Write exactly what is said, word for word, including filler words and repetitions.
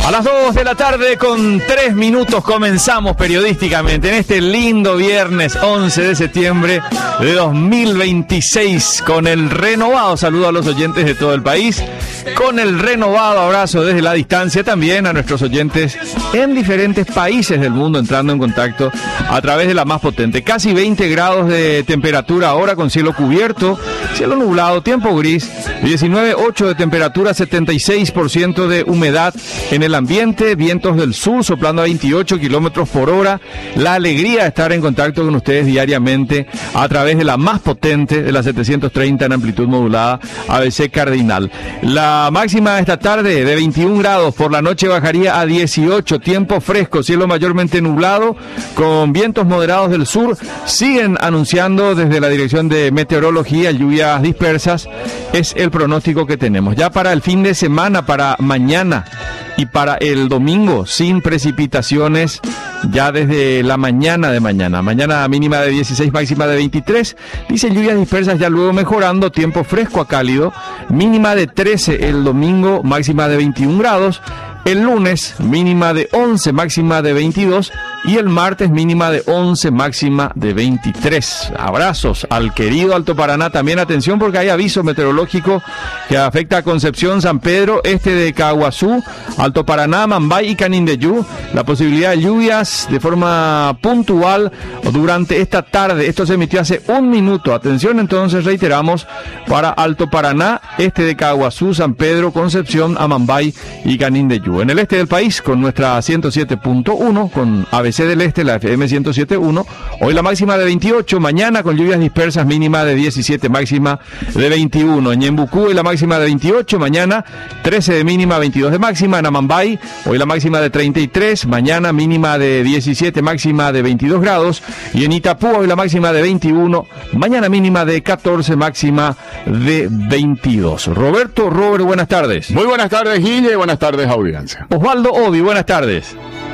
A las dos de la tarde con tres minutos comenzamos periodísticamente en este lindo viernes once de septiembre de dos mil veintiséis con el renovado saludo a los oyentes de todo el país, con el renovado abrazo desde la distancia también a nuestros oyentes en diferentes países del mundo entrando en contacto a través de la más potente. Casi veinte grados de temperatura ahora con cielo cubierto, cielo nublado, tiempo gris, diecinueve punto ocho de temperatura, setenta y seis por ciento de humedad en el ambiente, vientos del sur soplando a veintiocho kilómetros por hora. La alegría de estar en contacto con ustedes diariamente a través de la más potente de la setecientos treinta en amplitud modulada A B C Cardinal. La máxima esta tarde de veintiún grados, por la noche bajaría a dieciocho, tiempo fresco, cielo mayormente nublado con vientos moderados del sur. Siguen anunciando desde la Dirección de Meteorología lluvias dispersas, es el pronóstico que tenemos. Ya para el fin de semana, para mañana y para el domingo, sin precipitaciones ya desde la mañana de mañana. Mañana mínima de dieciséis, máxima de veintitrés. Dice lluvias dispersas, ya luego mejorando, tiempo fresco a cálido. Mínima de trece el domingo, máxima de veintiún grados. El lunes mínima de once, máxima de veintidós. Y el martes mínima de once, máxima de veintitrés. Abrazos al querido Alto Paraná. También atención porque hay aviso meteorológico que afecta a Concepción, San Pedro, este de Caguazú, Alto Paraná, Mambay y Canindeyú. La posibilidad de lluvias de forma puntual durante esta tarde. Esto se emitió hace un minuto. Atención entonces, reiteramos, para Alto Paraná, este de Caguazú, San Pedro, Concepción, Amambay y Canindeyú. En el este del país, con nuestra ciento siete punto uno, con A B C del Este, la F M ciento siete punto uno. Hoy la máxima de veintiocho, mañana con lluvias dispersas, mínima de diecisiete, máxima de veintiuno. En Ñembucú hoy la máxima de veintiocho, mañana trece de mínima, veintidós de máxima. En Amambay hoy la máxima de treinta y tres, mañana mínima de diecisiete, máxima de veintidós grados. Y en Itapú hoy la máxima de veintiuno, mañana mínima de catorce, máxima de veintidós. Roberto, Robert, buenas tardes. Muy buenas tardes, Guille, buenas tardes, audiencia. Osvaldo Obi, buenas tardes.